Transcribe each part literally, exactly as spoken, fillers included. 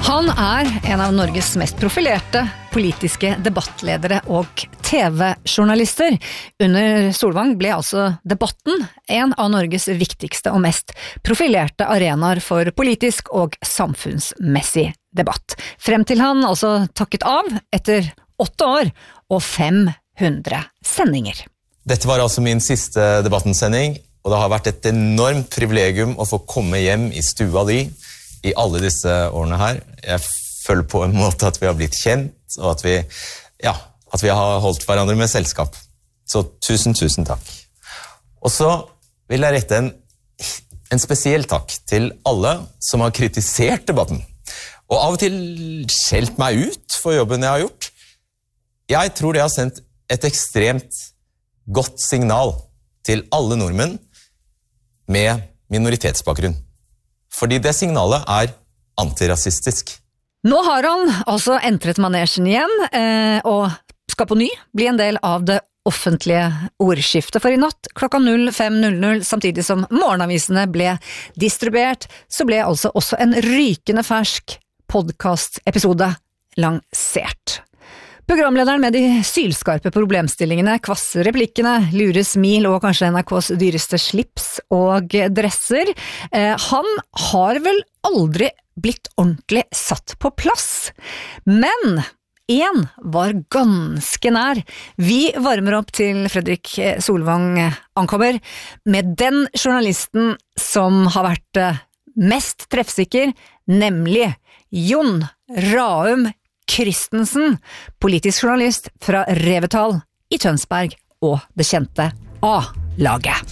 Han er en av Norges mest profilerte politiske debattledere og T V-journalister. Under Solvang ble altså debatten en av Norges viktigste og mest profilerte arenaer for politisk og samfunnsmessig debatt. Frem til han altså takket av etter åtte år og fem hundre sendinger. Dette var altså min siste debattensending, og det har vært et enormt privilegium å få komme hjem i stua di i alle disse årene her. Jeg føler på en måte at vi har blitt kjent, og at vi, ja, at vi har holdt hverandre med selskap. Så tusen, tusen takk. Og så vil jeg rette en, en spesiell takk til alle som har kritisert debatten, og av og til skjelt meg ut for jobben jeg har gjort. Jeg tror det har sendt et ekstremt godt signal til alle nordmenn med minoritetsbakgrunn. Fordi det signalet er antirasistisk. Nå har han altså entret manesjen igjen, eh, og skal på ny bli en del av det offentlige ordskiftet. For i natt klokka fem null null, samtidig som morgenavisene ble distribuert, så ble altså også en rykende fersk podcast-episode lansert. Programlederen med de sylskarpe problemstillingene, kvasse replikkene, lure smil og kanskje N R K's dyreste slips og dresser, eh, han har vel aldri blitt ordentlig satt på plass. Men en var ganske nær. Vi varmer opp til Fredrik Solvang ankommer med den journalisten som har vært mest treffsikker, nemlig Jon Raum Christensen, politisk journalist fra Revetal i Tønsberg og det kjente A-laget.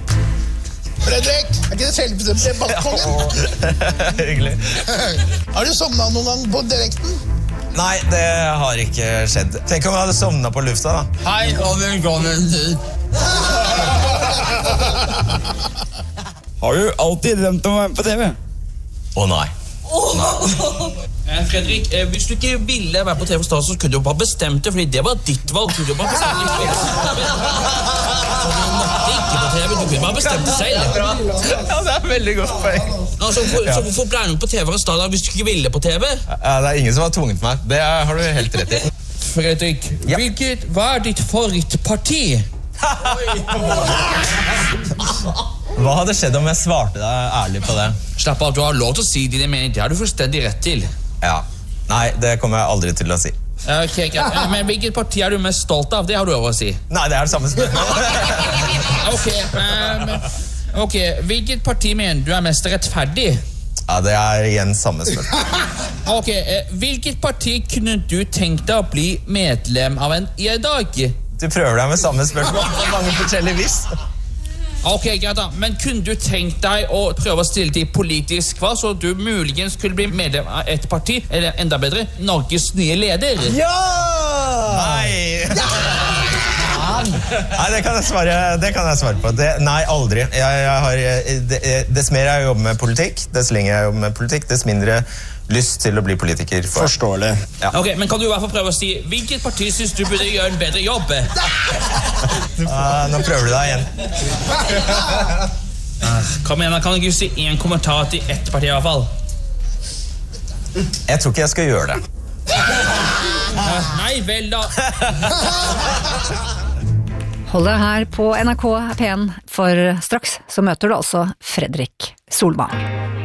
Fredrik, er ikke det selvbestemt debattkongen? Hyggelig. Har du somnet noen gang på direkten? Nei, det har ikke skjedd. Tenk om jeg hadde somnet på lufta da. Hei, og velkommen til. Har du alltid drømt om å være på T V? Å nei. Eh, Fredrik, eh, hvis du ikke ville være på T V Stas, så kunne du bare bestemt det, fordi det var ditt valg. Du kunne bare bestemt det. Så du måtte ikke på T V, du kunne bare bestemt det selv. Ja, det er veldig godt poeng. Altså, for, så hvorfor ble du på T V Stas hvis du ikke ville på T V? Ja, det er ingen som har tvunget meg. Det har du helt rett i. Fredrik, Ja. hvilket, hva er ditt favorittparti? Hva hadde skjedd om jeg svarte deg ærlig på det? Slapp av, du har lov til å si dine meninger, det har du fullstendig rett til. Ja. Nei, det kommer jeg aldri til å si. Eh, Ok, greit. Eh, men hvilket parti er du mest stolt av? Det har du lov å si. Nei, det er det samme spørsmål. Ok, eh, ok, hvilket parti mener du er mest rettferdig? Ja, det er igjen samme spørsmål. Ok, eh, hvilket parti kunne du tenkt deg å bli medlem av en i dag? Du prøver deg med samme spørsmål på mange forskjellige vis. Ok, greit da, men kunne du tenkt deg å prøve å stille til politisk hva, så du muligens skulle bli medlem av et parti, eller enda bedre, Norges nye leder? Ja! Nei! Nei, det kan jeg svare, det kan jeg svare på. Det, nei, aldri. Jeg, jeg har, det, dess mer jeg jobber med politikk, dess lenger jeg jobber med politikk, dess mindre lyst til å bli politiker. For. Forståelig. Ja. Ok, men kan du i hvert fall prøve å si, hvilket parti synes du burde gjøre en bedre jobb? Uh, nå prøver du deg igjen. Kom igjen, kan du ikke si en kommentar til ett parti i hvert fall? Jeg tror ikke jeg skal gjøre det. Uh, nei, vel da. Hold deg her på N R K P en, for straks så møter du altså Fredrik Solvang.